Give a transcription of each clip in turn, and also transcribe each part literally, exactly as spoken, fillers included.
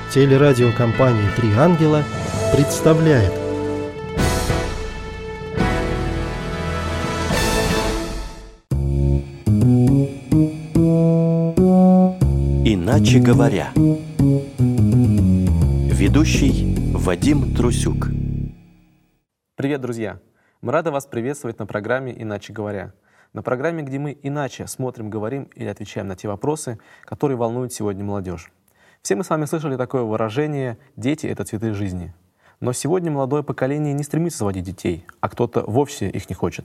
Телерадиокомпания «Три ангела» представляет. Иначе говоря. Ведущий Вадим Трусюк. Привет, друзья! Мы рады вас приветствовать на программе «Иначе говоря». На программе, где мы иначе смотрим, говорим или отвечаем на те вопросы, которые волнуют сегодня молодежь. Все мы с вами слышали такое выражение «дети — это цветы жизни». Но сегодня молодое поколение не стремится заводить детей, а кто-то вовсе их не хочет.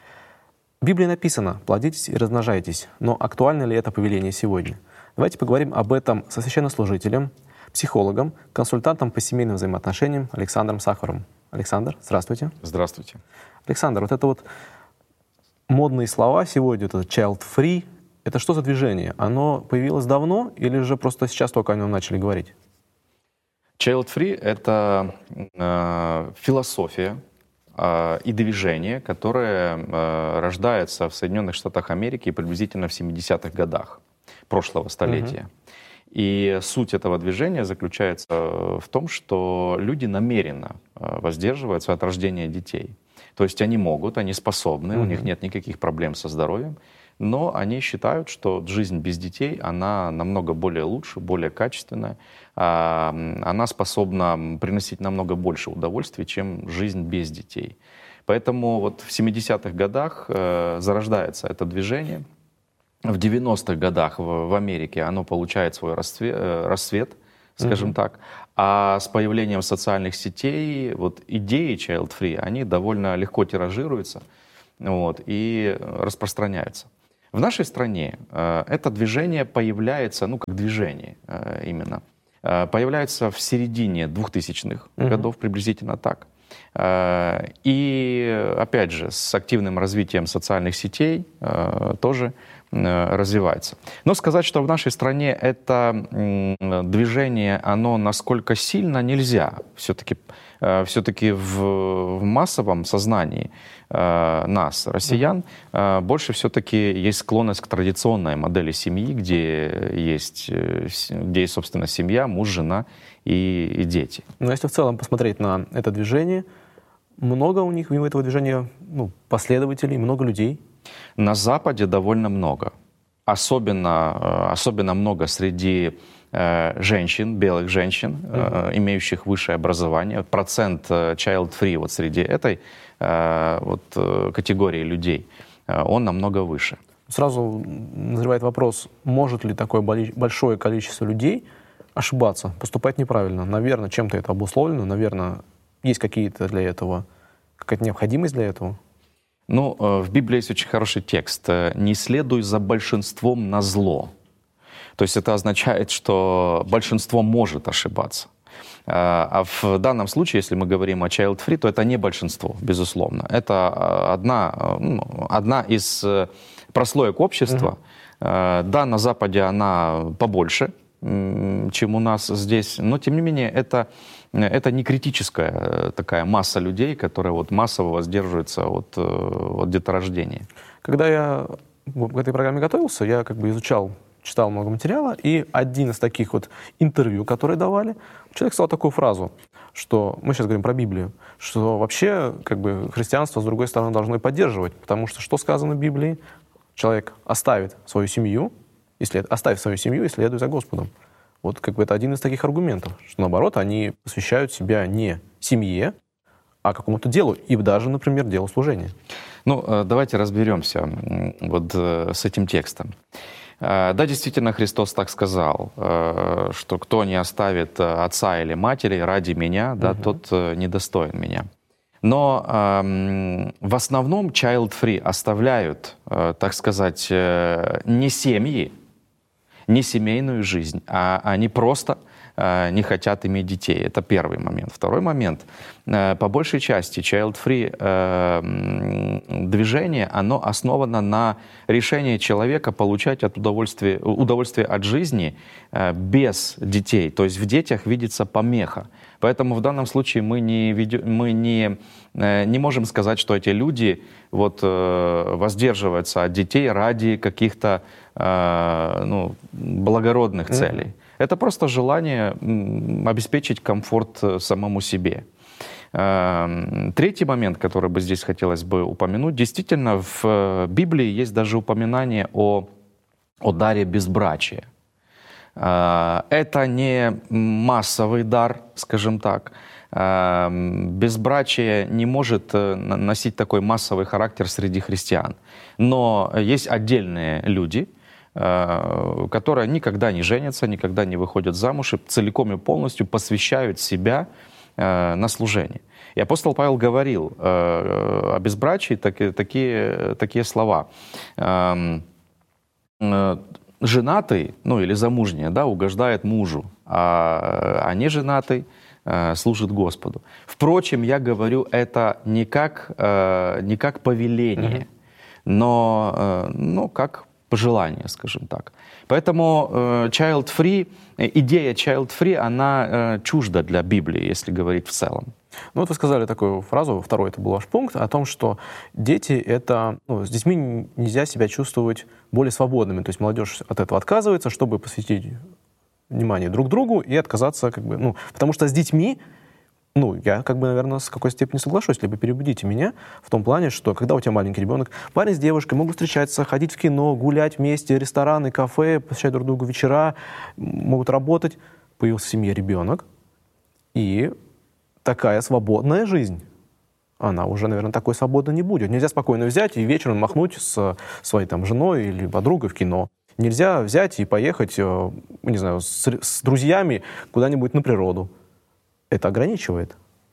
В Библии написано «плодитесь и размножайтесь», но актуально ли это повеление сегодня? Давайте поговорим об этом со священнослужителем, психологом, консультантом по семейным взаимоотношениям Александром Сахаровым. Александр, здравствуйте. Здравствуйте. Александр, вот это вот модные слова сегодня, это child-free, это что за движение? Оно появилось давно или же просто сейчас только о нем начали говорить? Child-free — это э, философия э, и движение, которое э, рождается в Соединенных Штатах Америки приблизительно в семидесятых годах прошлого столетия. Uh-huh. И суть этого движения заключается в том, что люди намеренно э, воздерживаются от рождения детей. То есть они могут, они способны, uh-huh. у них нет никаких проблем со здоровьем, но они считают, что жизнь без детей, она намного более лучше, более качественная, она способна приносить намного больше удовольствия, чем жизнь без детей. Поэтому вот в семидесятых годах зарождается это движение. В девяностых годах в Америке оно получает свой расцвет, расцвет скажем mm-hmm. так. А с появлением социальных сетей вот идеи child-free, они довольно легко тиражируются вот, и распространяются. В нашей стране э, это движение появляется, ну как движение э, именно, э, появляется в середине двухтысячных mm-hmm. годов, приблизительно так. Э, и опять же, с активным развитием социальных сетей э, тоже э, развивается. Но сказать, что в нашей стране это э, движение, оно насколько сильно, нельзя. Все-таки э, все-таки в, в массовом сознании э, нас, россиян, э, больше все-таки есть склонность к традиционной модели семьи, где есть, где есть, собственно, семья, муж, жена и, и дети. Но если в целом посмотреть на это движение, много у них, у этого движения ну, последователей, много людей? На Западе довольно много. Особенно, особенно много среди э, женщин, белых женщин, mm-hmm. э, имеющих высшее образование. Процент child-free вот среди этой э, вот, э, категории людей, э, он намного выше. Сразу назревает вопрос, может ли такое большое количество людей ошибаться, поступать неправильно? Наверное, чем-то это обусловлено, наверное, есть какие-то для этого, какая-то необходимость для этого? Ну, в Библии есть очень хороший текст. «Не следуй за большинством на зло». То есть это означает, что большинство может ошибаться. А в данном случае, если мы говорим о child-free, то это не большинство, безусловно. Это одна, ну, одна из прослоек общества. Uh-huh. Да, на Западе она побольше, чем у нас здесь, но тем не менее это, это не критическая такая масса людей, которая вот массово воздерживается от, от деторождения. Когда я к этой программе готовился, я как бы изучал, читал много материала, и один из таких вот интервью, которые давали, человек сказал такую фразу, что мы сейчас говорим про Библию, что вообще как бы христианство, с другой стороны, должно поддерживать, потому что что сказано в Библии? Человек оставит свою семью, если оставив свою семью и следуй за Господом. Вот как бы это один из таких аргументов, что наоборот они посвящают себя не семье, а какому-то делу, и даже, например, делу служения. Ну, давайте разберемся вот с этим текстом. Да, действительно, Христос так сказал, что кто не оставит отца или матери ради меня, да, угу. тот недостоин меня. Но э, в основном child-free оставляют, э, так сказать, э, не семьи, не семейную жизнь, а они просто э, не хотят иметь детей. Это первый момент. Второй момент. Э, по большей части child-free э, движение, оно основано на решении человека получать от удовольствия, удовольствие от жизни э, без детей. То есть в детях видится помеха. Поэтому в данном случае мы не, ведем, мы не, не можем сказать, что эти люди вот, воздерживаются от детей ради каких-то ну, благородных целей. Это просто желание обеспечить комфорт самому себе. Третий момент, который бы здесь хотелось бы упомянуть. Действительно, в Библии есть даже упоминание о, о даре безбрачия. Это не массовый дар, скажем так. Безбрачие не может носить такой массовый характер среди христиан. Но есть отдельные люди, которые никогда не женятся, никогда не выходят замуж и целиком и полностью посвящают себя на служение. И апостол Павел говорил о безбрачии такие, такие, такие слова. Женатый, ну или замужняя, да, угождает мужу, а, а не женатый э, служит Господу. Впрочем, я говорю это не как, э, не как повеление, mm-hmm. но э, ну, как пожелание, скажем так. Поэтому э, child-free, идея child-free, она э, чужда для Библии, если говорить в целом. Ну вот вы сказали такую фразу, второй это был ваш пункт, о том, что дети это, ну, с детьми нельзя себя чувствовать более свободными, то есть молодежь от этого отказывается, чтобы посвятить внимание друг другу и отказаться, как бы, ну, потому что с детьми, ну, я, как бы, наверное, с какой степени соглашусь, либо переубедите меня в том плане, что когда у тебя маленький ребенок, парень с девушкой могут встречаться, ходить в кино, гулять вместе, рестораны, кафе, посещать друг другу вечера, могут работать. Появился в семье ребенок, и такая свободная жизнь, она уже, наверное, такой свободной не будет. Нельзя спокойно взять и вечером махнуть с своей там женой или подругой в кино. Нельзя взять и поехать, не знаю, с, с друзьями куда-нибудь на природу. Это ограничивает.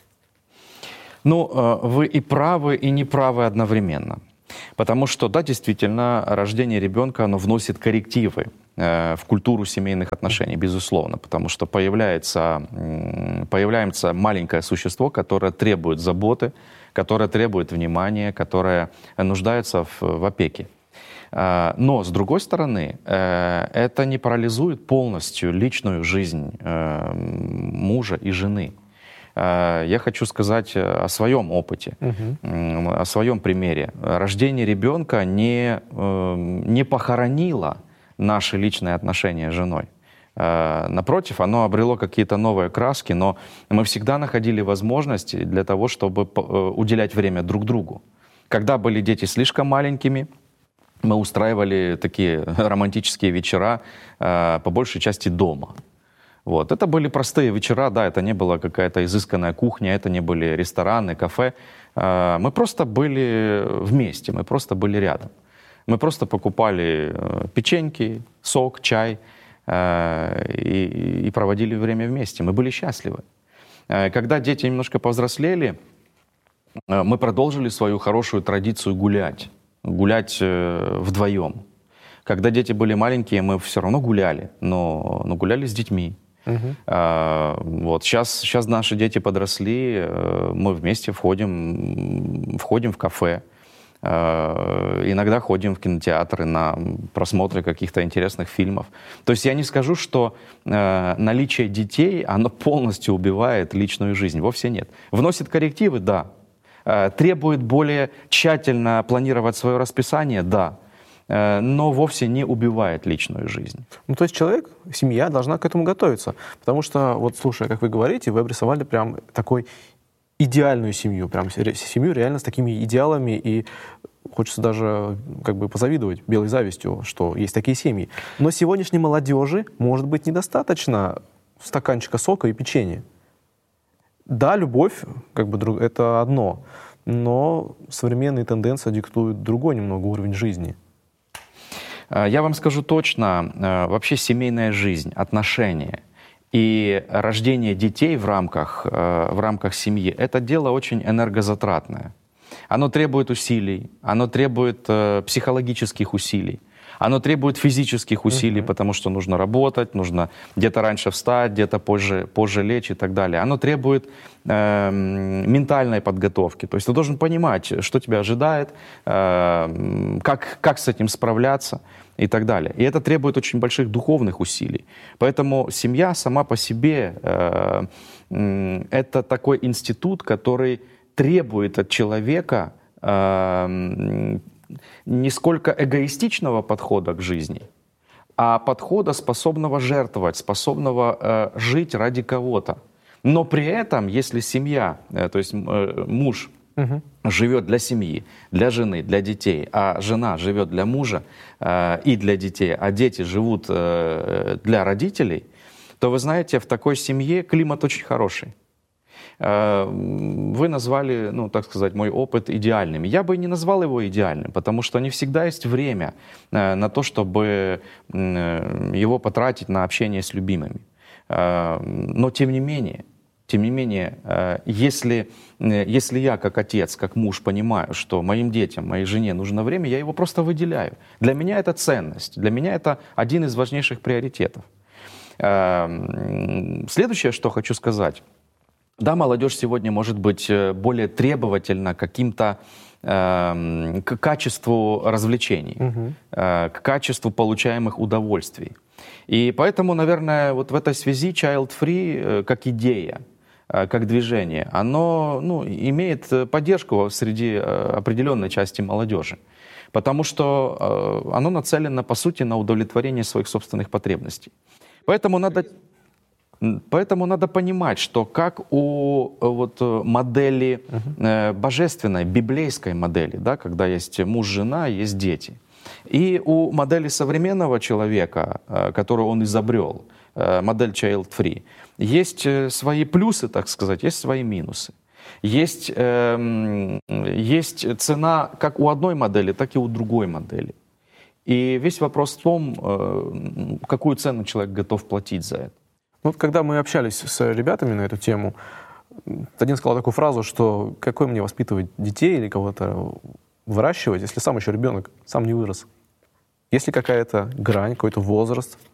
Ну, вы и правы, и не правы одновременно. Потому что, да, действительно, рождение ребенка, оно вносит коррективы э, в культуру семейных отношений, безусловно. Потому что появляется, э, появляется маленькое существо, которое требует заботы, которое требует внимания, которое нуждается в, в опеке. Э, но, с другой стороны, э, это не парализует полностью личную жизнь э, мужа и жены. Я хочу сказать о своем опыте, uh-huh. о своем примере. Рождение ребенка не, не похоронило наши личные отношения с женой. Напротив, оно обрело какие-то новые краски, но мы всегда находили возможности для того, чтобы уделять время друг другу. Когда были дети слишком маленькими, мы устраивали такие романтические вечера, по большей части дома. Вот. Это были простые вечера, да, это не была какая-то изысканная кухня, это не были рестораны, кафе. Мы просто были вместе, мы просто были рядом. Мы просто покупали печеньки, сок, чай и, и проводили время вместе. Мы были счастливы. Когда дети немножко повзрослели, мы продолжили свою хорошую традицию гулять, гулять вдвоем. Когда дети были маленькие, мы все равно гуляли, но, но гуляли с детьми. Uh-huh. А, вот сейчас, сейчас наши дети подросли, мы вместе входим, входим в кафе, а, иногда ходим в кинотеатры на просмотры каких-то интересных фильмов. То есть я не скажу, что а, наличие детей, оно полностью убивает личную жизнь, вовсе нет. Вносит коррективы, да. А, требует более тщательно планировать свое расписание, да. Но вовсе не убивает личную жизнь. Ну, то есть человек, семья должна к этому готовиться. Потому что, вот слушая, как вы говорите, вы обрисовали прям такой идеальную семью, прям семью реально с такими идеалами, и хочется даже как бы позавидовать белой завистью, что есть такие семьи. Но сегодняшней молодежи может быть недостаточно стаканчика сока и печенья. Да, любовь, как бы это одно, но современные тенденции диктуют другой немного уровень жизни. Я вам скажу точно, вообще семейная жизнь, отношения и рождение детей в рамках, в рамках семьи — это дело очень энергозатратное. Оно требует усилий, оно требует психологических усилий, оно требует физических усилий, uh-huh. потому что нужно работать, нужно где-то раньше встать, где-то позже, позже лечь и так далее. Оно требует э, ментальной подготовки. То есть ты должен понимать, что тебя ожидает, э, как, как с этим справляться и так далее. И это требует очень больших духовных усилий. Поэтому семья сама по себе э, э, это такой институт, который требует от человека э, не сколько эгоистичного подхода к жизни, а подхода, способного жертвовать, способного э, жить ради кого-то. Но при этом, если семья, э, то есть э, муж угу. живет для семьи, для жены, для детей, а жена живет для мужа э, и для детей, а дети живут э, для родителей, то вы знаете, в такой семье климат очень хороший. Вы назвали, ну, так сказать, мой опыт идеальным. Я бы не назвал его идеальным, потому что не всегда есть время на то, чтобы его потратить на общение с любимыми. Но тем не менее, тем не менее, если, если я как отец, как муж понимаю, что моим детям, моей жене нужно время, я его просто выделяю. Для меня это ценность, для меня это один из важнейших приоритетов. Следующее, что хочу сказать. Да, молодежь сегодня может быть более требовательна к каким-то э, к качеству развлечений, угу. э, к качеству получаемых удовольствий. И поэтому, наверное, вот в этой связи Child Free э, как идея, э, как движение, оно ну, имеет поддержку среди э, определенной части молодежи. Потому что э, оно нацелено, по сути, на удовлетворение своих собственных потребностей. Поэтому надо... Поэтому надо понимать, что как у вот, модели uh-huh. божественной, библейской модели, да, когда есть муж, жена, есть дети, и у модели современного человека, которую он изобрел, модель Child Free, есть свои плюсы, так сказать, есть свои минусы. Есть, э, есть цена как у одной модели, так и у другой модели. И весь вопрос в том, э, какую цену человек готов платить за это. Вот когда мы общались с ребятами на эту тему, один сказал такую фразу, что какой мне воспитывать детей или кого-то выращивать, если сам еще ребенок, сам не вырос. Есть ли какая-то грань, какой-то возраст,